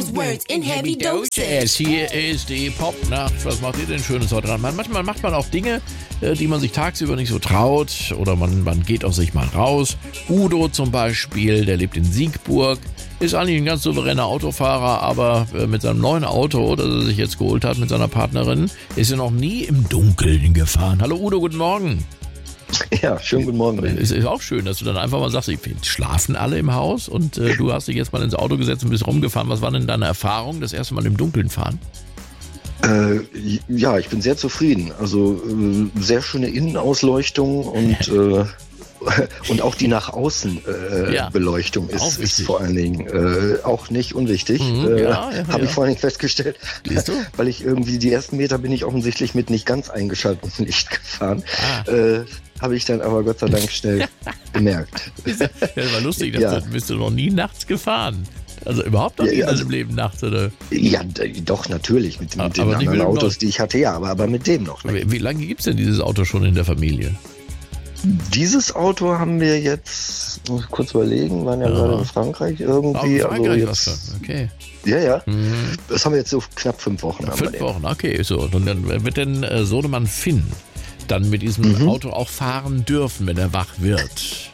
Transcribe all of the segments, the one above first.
those words in heavy doses. Hier ist die Popnacht. Was macht ihr denn Schönes heute dran? Manchmal macht man auch Dinge, die man sich tagsüber nicht so traut. Oder man geht aus sich mal raus. Udo zum Beispiel, der lebt in Siegburg. Ist eigentlich ein ganz souveräner Autofahrer, aber mit seinem neuen Auto, das er sich jetzt geholt hat mit seiner Partnerin, ist er noch nie im Dunkeln gefahren. Hallo Udo, guten Morgen. Ja, schönen guten Morgen. Es ist auch schön, dass du dann einfach mal sagst, schlafen alle im Haus und du hast dich jetzt mal ins Auto gesetzt und bist rumgefahren. Was war denn deine Erfahrung, das erste Mal im Dunkeln fahren? Ja, ich bin sehr zufrieden. Also sehr schöne Innenausleuchtung und auch die nach außen Beleuchtung ist vor allen Dingen auch nicht unwichtig. Habe ich vorhin festgestellt. Siehst du? Weil ich irgendwie die ersten Meter bin ich offensichtlich mit nicht ganz eingeschaltetem Licht gefahren. Habe ich dann aber Gott sei Dank schnell gemerkt. Ja, das war lustig, bist du noch nie nachts gefahren. Also überhaupt noch nie in deinem Leben nachts, oder? Ja, doch, natürlich. Mit den anderen Autos, die ich hatte, aber mit dem noch. Wie lange gibt es denn dieses Auto schon in der Familie? Dieses Auto haben wir jetzt, muss ich kurz überlegen, waren ja gerade in Frankreich irgendwie. In Frankreich also jetzt, okay. Ja. Das haben wir jetzt so knapp 5 Wochen. 5 Wochen, okay. So. Und dann wird denn Sohnemann Finn dann mit diesem Auto auch fahren dürfen, wenn er wach wird?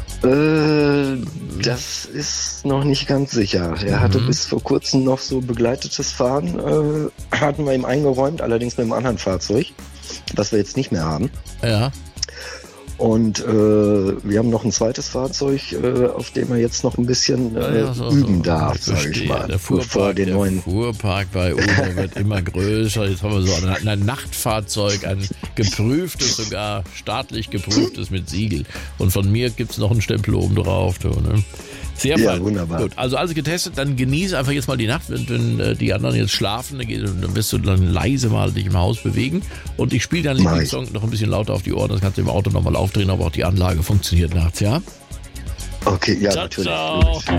Das ist noch nicht ganz sicher. Er hatte bis vor kurzem noch so begleitetes Fahren, hatten wir ihm eingeräumt, allerdings mit einem anderen Fahrzeug, was wir jetzt nicht mehr haben. Ja. Und wir haben noch ein zweites Fahrzeug, auf dem er jetzt noch ein bisschen üben darf, sage ich mal. Der Fuhrpark bei Udo wird immer größer. Jetzt haben wir so ein Nachtfahrzeug, ein geprüftes, sogar staatlich geprüftes mit Siegel. Und von mir gibt es noch einen Stempel oben drauf. Ne? Sehr fein. Ja, wunderbar. Gut, also alles getestet, dann genieße einfach jetzt mal die Nacht, wenn die anderen jetzt schlafen, dann wirst du dann leise mal dich im Haus bewegen und ich spiele deinen Lieblingssong noch ein bisschen lauter auf die Ohren, das kannst du im Auto nochmal aufdrehen, aber auch die Anlage funktioniert nachts, ja? Okay, ja, ciao, natürlich. Ciao.